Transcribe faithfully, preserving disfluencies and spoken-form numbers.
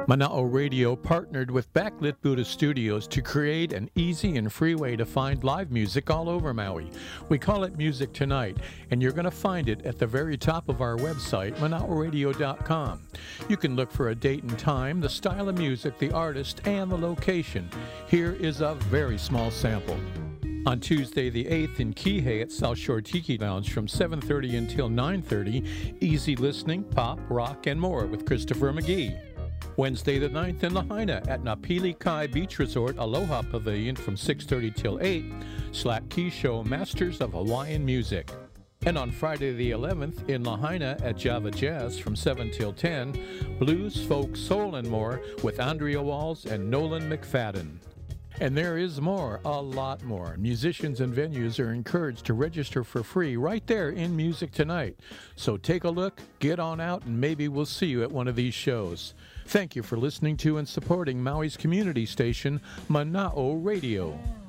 Mana'o Radio partnered with Backlit Buddha Studios to create an easy and free way to find live music all over Maui. We call it Music Tonight, and you're going to find it at the very top of our website, mana'o radio dot com. You can look for a date and time, the style of music, the artist, and the location. Here is a very small sample. On Tuesday the eighth in Kihei at South Shore Tiki Lounge from seven thirty until nine thirty, easy listening, pop, rock, and more with Christopher McGee. Wednesday the ninth in Lahaina at Napili Kai Beach Resort Aloha Pavilion from six thirty till eight, Slack Key Show Masters of Hawaiian Music. And on Friday the eleventh in Lahaina at Java Jazz from seven till ten, blues, folk, soul, and more with Andrea Walls and Nolan McFadden. And there is more, a lot more. Musicians and venues are encouraged to register for free right there in Music Tonight. So take a look, get on out, and maybe we'll see you at one of these shows. Thank you for listening to and supporting Maui's community station, Mana'o Radio.